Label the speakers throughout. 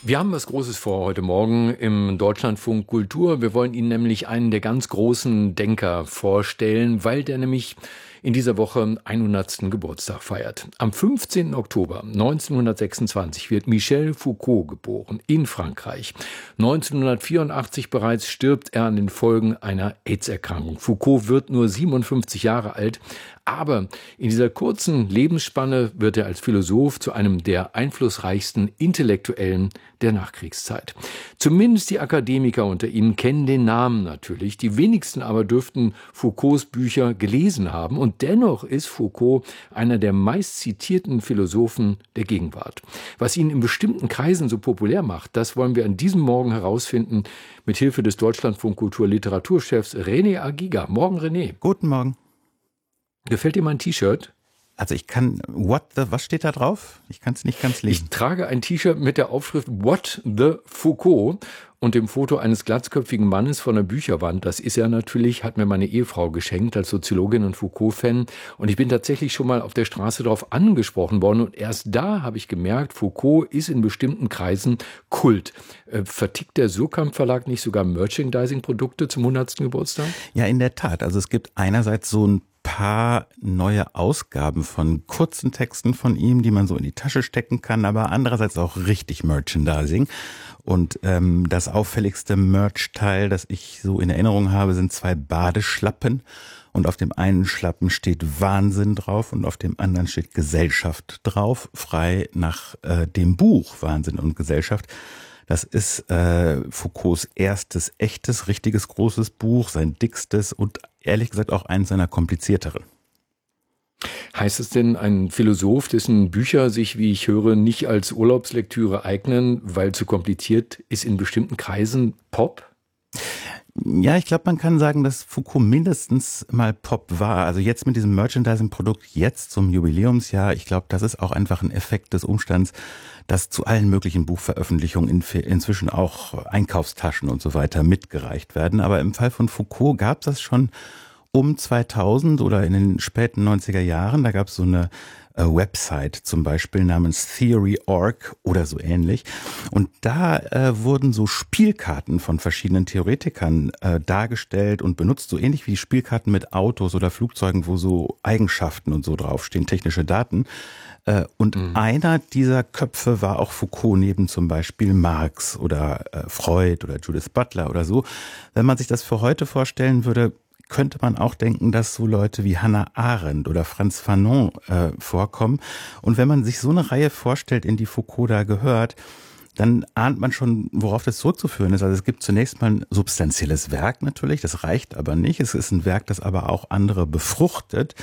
Speaker 1: Wir haben was Großes vor heute Morgen im Deutschlandfunk Kultur. Wir wollen Ihnen nämlich einen der ganz großen Denker vorstellen, weil der nämlich in dieser Woche 100. Geburtstag feiert. Am 15. Oktober 1926 wird Michel Foucault geboren in Frankreich. 1984 bereits stirbt er an den Folgen einer AIDS-Erkrankung. Foucault wird nur 57 Jahre alt, aber in dieser kurzen Lebensspanne wird er als Philosoph zu einem der einflussreichsten Intellektuellen der Nachkriegszeit. Zumindest die Akademiker unter ihnen kennen den Namen natürlich. Die wenigsten aber dürften Foucaults Bücher gelesen haben. Und dennoch ist Foucault einer der meistzitierten Philosophen der Gegenwart. Was ihn in bestimmten Kreisen so populär macht, das wollen wir an diesem Morgen herausfinden, mit Hilfe des Deutschlandfunk Kultur Literaturchefs René Agiga. Morgen, René.
Speaker 2: Guten Morgen.
Speaker 1: Gefällt dir mein T-Shirt?
Speaker 2: Also was steht da drauf? Ich kann es nicht ganz lesen.
Speaker 1: Ich trage ein T-Shirt mit der Aufschrift What the Foucault und dem Foto eines glatzköpfigen Mannes von der Bücherwand. Das ist ja natürlich, hat mir meine Ehefrau geschenkt als Soziologin und Foucault-Fan. Und ich bin tatsächlich schon mal auf der Straße darauf angesprochen worden. Und erst da habe ich gemerkt, Foucault ist in bestimmten Kreisen Kult. Vertickt der Surkamp Verlag nicht sogar Merchandising-Produkte zum 100. Geburtstag?
Speaker 2: Ja, in der Tat. Also es gibt einerseits so ein paar neue Ausgaben von kurzen Texten von ihm, die man so in die Tasche stecken kann, aber andererseits auch richtig Merchandising. Und das auffälligste Merch-Teil, das ich so in Erinnerung habe, sind 2 Badeschlappen. Und auf dem einen Schlappen steht Wahnsinn drauf und auf dem anderen steht Gesellschaft drauf, frei nach dem Buch Wahnsinn und Gesellschaft. Das ist Foucaults erstes, echtes, richtiges, großes Buch, sein dickstes und ehrlich gesagt auch eines seiner komplizierteren.
Speaker 1: Heißt es denn, ein Philosoph, dessen Bücher sich, wie ich höre, nicht als Urlaubslektüre eignen, weil zu kompliziert, ist in bestimmten Kreisen Pop?
Speaker 2: Ja, ich glaube, man kann sagen, dass Foucault mindestens mal Pop war. Also jetzt mit diesem Merchandising-Produkt, jetzt zum Jubiläumsjahr, ich glaube, das ist auch einfach ein Effekt des Umstands, dass zu allen möglichen Buchveröffentlichungen inzwischen auch Einkaufstaschen und so weiter mitgereicht werden. Aber im Fall von Foucault gab es das schon um 2000 oder in den späten 90er Jahren. Da gab es so eine Website zum Beispiel namens Theory.org oder so ähnlich. Und da wurden so Spielkarten von verschiedenen Theoretikern dargestellt und benutzt, so ähnlich wie Spielkarten mit Autos oder Flugzeugen, wo so Eigenschaften und so draufstehen, technische Daten. Und einer dieser Köpfe war auch Foucault, neben zum Beispiel Marx oder Freud oder Judith Butler oder so. Wenn man sich das für heute vorstellen würde, könnte man auch denken, dass so Leute wie Hannah Arendt oder Frantz Fanon vorkommen. Und wenn man sich so eine Reihe vorstellt, in die Foucault da gehört, dann ahnt man schon, worauf das zurückzuführen ist. Also es gibt zunächst mal ein substanzielles Werk natürlich, das reicht aber nicht. Es ist ein Werk, das aber auch andere befruchtet.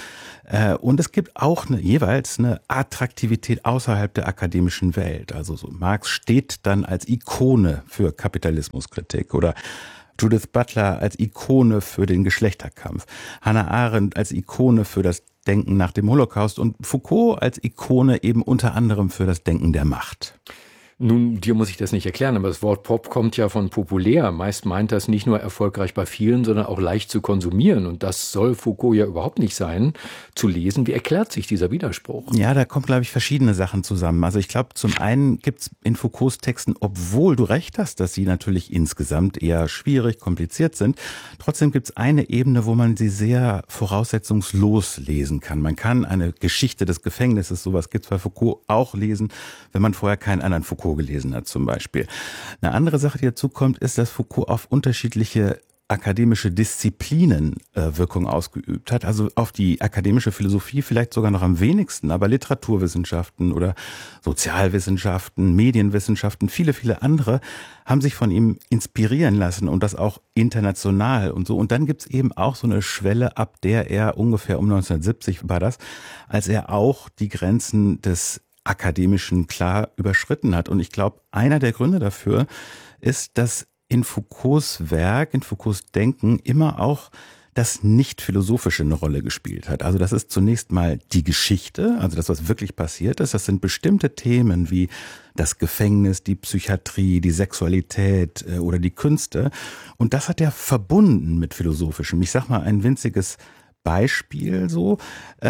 Speaker 2: Und es gibt auch jeweils eine Attraktivität außerhalb der akademischen Welt. Also so Marx steht dann als Ikone für Kapitalismuskritik oder Judith Butler als Ikone für den Geschlechterkampf, Hannah Arendt als Ikone für das Denken nach dem Holocaust und Foucault als Ikone eben unter anderem für das Denken der Macht.
Speaker 1: Nun, dir muss ich das nicht erklären, aber das Wort Pop kommt ja von populär. Meist meint das nicht nur erfolgreich bei vielen, sondern auch leicht zu konsumieren. Und das soll Foucault ja überhaupt nicht sein, zu lesen. Wie erklärt sich dieser Widerspruch?
Speaker 2: Ja, da kommen, glaube ich, verschiedene Sachen zusammen. Also ich glaube, zum einen gibt es in Foucaults Texten, obwohl du recht hast, dass sie natürlich insgesamt eher schwierig, kompliziert sind, trotzdem gibt es eine Ebene, wo man sie sehr voraussetzungslos lesen kann. Man kann eine Geschichte des Gefängnisses, sowas gibt es bei Foucault, auch lesen, wenn man vorher keinen anderen Foucault gelesen hat zum Beispiel. Eine andere Sache, die dazu kommt, ist, dass Foucault auf unterschiedliche akademische Disziplinen Wirkung ausgeübt hat. Also auf die akademische Philosophie vielleicht sogar noch am wenigsten, aber Literaturwissenschaften oder Sozialwissenschaften, Medienwissenschaften, viele, viele andere haben sich von ihm inspirieren lassen und das auch international und so. Und dann gibt's eben auch so eine Schwelle, ab der er ungefähr um 1970 war das, als er auch die Grenzen des Akademischen klar überschritten hat. Und ich glaube, einer der Gründe dafür ist, dass in Foucaults Werk, in Foucaults Denken immer auch das Nicht-Philosophische eine Rolle gespielt hat. Also das ist zunächst mal die Geschichte, also das, was wirklich passiert ist. Das sind bestimmte Themen wie das Gefängnis, die Psychiatrie, die Sexualität oder die Künste. Und das hat er verbunden mit Philosophischem. Ich sag mal ein winziges Beispiel so.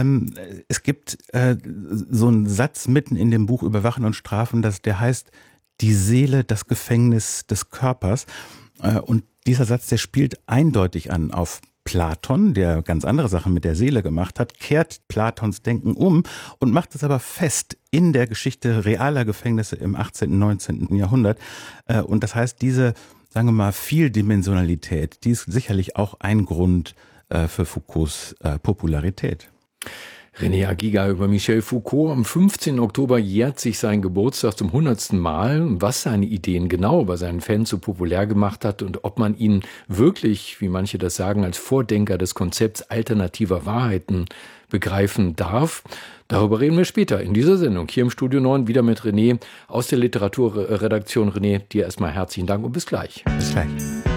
Speaker 2: Es gibt so einen Satz mitten in dem Buch Überwachen und Strafen, der heißt, die Seele das Gefängnis des Körpers. Und dieser Satz, der spielt eindeutig an auf Platon, der ganz andere Sachen mit der Seele gemacht hat, kehrt Platons Denken um und macht es aber fest in der Geschichte realer Gefängnisse im 18. und 19. Jahrhundert. Und das heißt, diese, sagen wir mal, Vieldimensionalität, die ist sicherlich auch ein Grund für Foucaults Popularität.
Speaker 1: René Agiga über Michel Foucault. Am 15. Oktober jährt sich sein Geburtstag zum 100. Mal. Was seine Ideen genau bei seinen Fans so populär gemacht hat und ob man ihn wirklich, wie manche das sagen, als Vordenker des Konzepts alternativer Wahrheiten begreifen darf. Darüber reden wir später in dieser Sendung. Hier im Studio 9 wieder mit René aus der Literaturredaktion. René, dir erstmal herzlichen Dank und bis gleich.
Speaker 2: Bis gleich.